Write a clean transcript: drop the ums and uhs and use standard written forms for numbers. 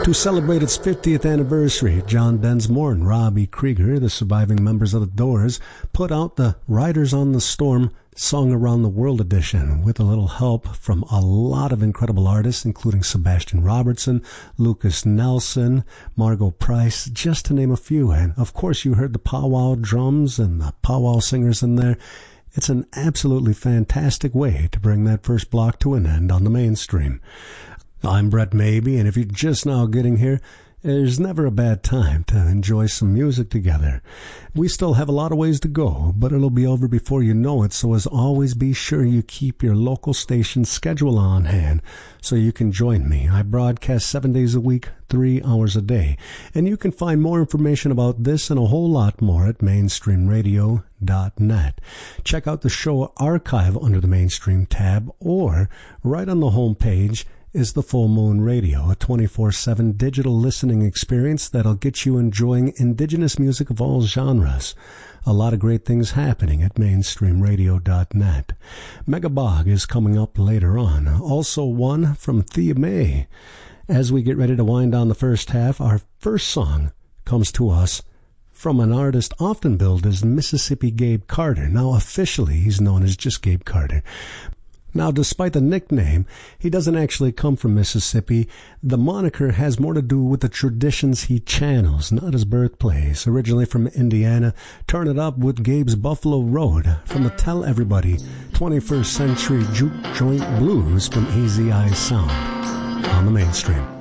To celebrate its 50th anniversary, John Densmore and Robbie Krieger, the surviving members of the Doors, put out the Riders on the Storm Song Around the World edition with a little help from a lot of incredible artists, including Sebastian Robertson, Lucas Nelson, Margot Price, just to name a few. And of course you heard the powwow drums and the powwow singers in there. It's an absolutely fantastic way to bring that first block to an end on the mainstream. I'm Brett Mabey, and if you're just now getting here, there's never a bad time to enjoy some music together. We still have a lot of ways to go, but it'll be over before you know it, so as always, be sure you keep your local station's schedule on hand so you can join me. I broadcast 7 days a week, 3 hours a day, and you can find more information about this and a whole lot more at mainstreamradio.net. Check out the show archive under the Mainstream tab, or right on the home page is the Full Moon Radio, a 24/7 digital listening experience that'll get you enjoying indigenous music of all genres. A lot of great things happening at mainstreamradio.net. Megabog is coming up later on. Also one from Thea May. As we get ready to wind down the first half, our first song comes to us from an artist often billed as Mississippi Gabe Carter. Now officially he's known as just Gabe Carter. Now, despite the nickname, he doesn't actually come from Mississippi. The moniker has more to do with the traditions he channels, not his birthplace. Originally from Indiana, turn it up with Gabe's Buffalo Road from the Tell Everybody 21st Century Juke Joint Blues from Easy Eyes Sound on the Mainstream.